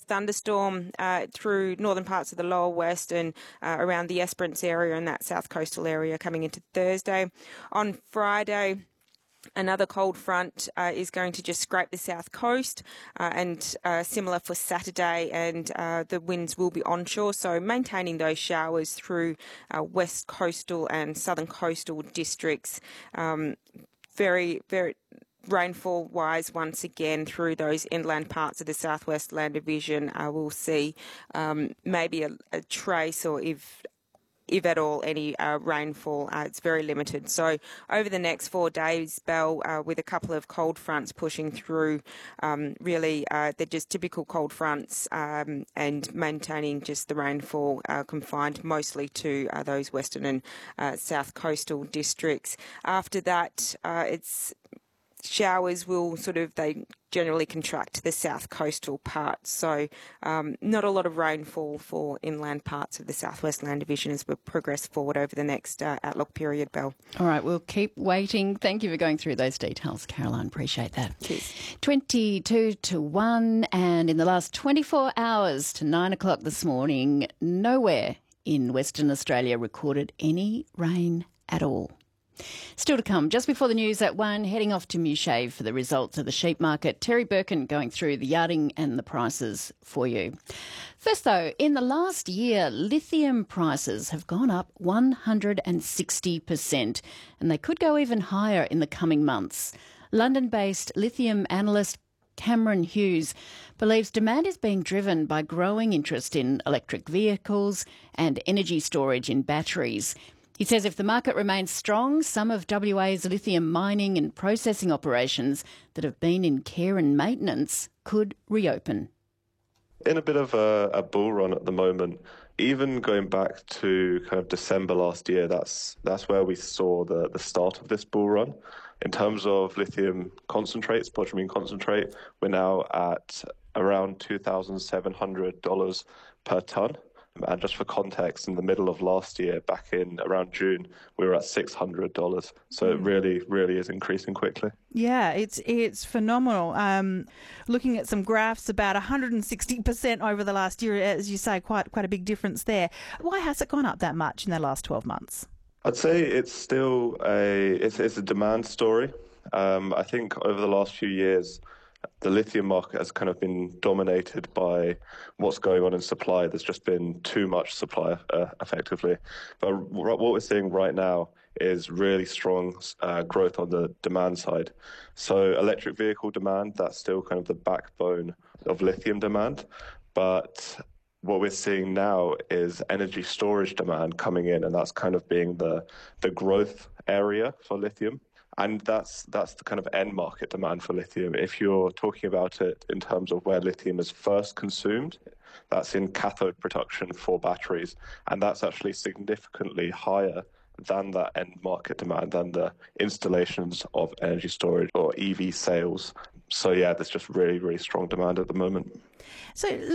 thunderstorm through northern parts of the lower west and around the Esperance area and that south coastal area coming into Thursday. On Friday, another cold front is going to just scrape the south coast and similar for Saturday, and the winds will be onshore, so maintaining those showers through west coastal and southern coastal districts. Very, very rainfall-wise, once again, through those inland parts of the Southwest Land Division, we'll see maybe a trace, or if at all, any rainfall. It's very limited. So over the next 4 days, Belle, with a couple of cold fronts pushing through, really they're just typical cold fronts and maintaining just the rainfall confined mostly to those western and south coastal districts. After that, it's showers they generally contract the south coastal parts, so not a lot of rainfall for inland parts of the Southwest Land Division as we progress forward over the next outlook period, Belle. All right, we'll keep waiting. Thank you for going through those details, Caroline. Appreciate that. Cheers. 22 to 1, and in the last 24 hours to 9 o'clock this morning, nowhere in Western Australia recorded any rain at all. Still to come, just before the news at 1, heading off to Mewshave for the results of the sheep market. Terry Birkin going through the yarding and the prices for you. First though, in the last year, lithium prices have gone up 160%, and they could go even higher in the coming months. London-based lithium analyst Cameron Hughes believes demand is being driven by growing interest in electric vehicles and energy storage in batteries. He says if the market remains strong, some of WA's lithium mining and processing operations that have been in care and maintenance could reopen. In a bit of a bull run at the moment, even going back to kind of December last year, that's where we saw the start of this bull run. In terms of lithium concentrate, spodumene concentrate, we're now at around $2,700 per tonne. And just for context, in the middle of last year, back in around June, we were at $600. So it really, really is increasing quickly. Yeah, it's phenomenal. Looking at some graphs, about 160% over the last year, as you say, quite a big difference there. Why has it gone up that much in the last 12 months? I'd say it's still it's a demand story. I think over the last few years, the lithium market has kind of been dominated by what's going on in supply. There's just been too much supply, effectively. But what we're seeing right now is really strong growth on the demand side. So electric vehicle demand, that's still kind of the backbone of lithium demand. But what we're seeing now is energy storage demand coming in, and that's kind of being the growth area for lithium. And that's the kind of end market demand for lithium. If you're talking about it in terms of where lithium is first consumed, that's in cathode production for batteries. And that's actually significantly higher than that end market demand, than the installations of energy storage or EV sales. So yeah, there's just really, really strong demand at the moment. So